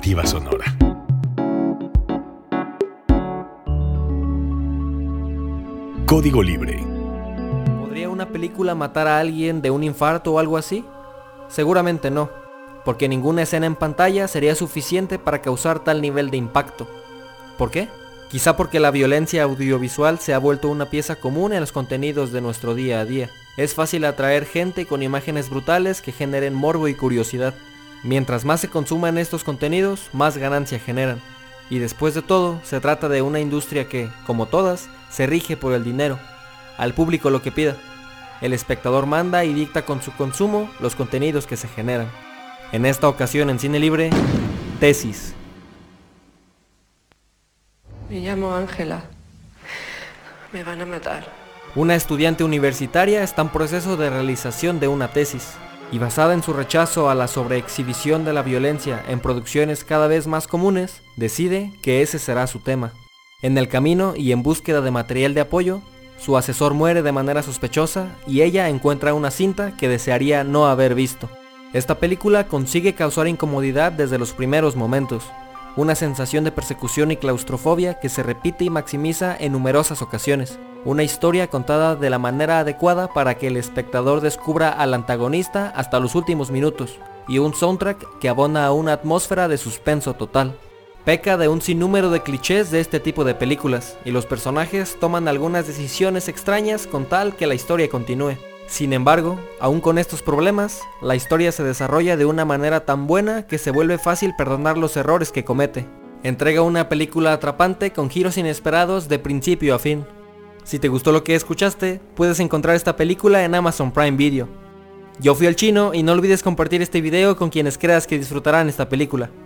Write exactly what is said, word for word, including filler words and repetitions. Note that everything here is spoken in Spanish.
Alternativa Sonora. Código Libre. ¿Podría una película matar a alguien de un infarto o algo así? Seguramente no, porque ninguna escena en pantalla sería suficiente para causar tal nivel de impacto. ¿Por qué? Quizá porque la violencia audiovisual se ha vuelto una pieza común en los contenidos de nuestro día a día. Es fácil atraer gente con imágenes brutales que generen morbo y curiosidad. Mientras más se consuman estos contenidos, más ganancia generan. Y después de todo, se trata de una industria que, como todas, se rige por el dinero. Al público lo que pida. El espectador manda y dicta con su consumo los contenidos que se generan. En esta ocasión en Cine Libre, Tesis. Me llamo Ángela. Me van a matar. Una estudiante universitaria está en proceso de realización de una tesis, y basada en su rechazo a la sobreexhibición de la violencia en producciones cada vez más comunes, decide que ese será su tema. En el camino y en búsqueda de material de apoyo, su asesor muere de manera sospechosa y ella encuentra una cinta que desearía no haber visto. Esta película consigue causar incomodidad desde los primeros momentos, una sensación de persecución y claustrofobia que se repite y maximiza en numerosas ocasiones. Una historia contada de la manera adecuada para que el espectador descubra al antagonista hasta los últimos minutos, y un soundtrack que abona a una atmósfera de suspenso total. Peca de un sinnúmero de clichés de este tipo de películas, y los personajes toman algunas decisiones extrañas con tal que la historia continúe. Sin embargo, aún con estos problemas, la historia se desarrolla de una manera tan buena que se vuelve fácil perdonar los errores que comete. Entrega una película atrapante con giros inesperados de principio a fin. Si te gustó lo que escuchaste, puedes encontrar esta película en Amazon Prime Video. Yo fui el Chino y no olvides compartir este video con quienes creas que disfrutarán esta película.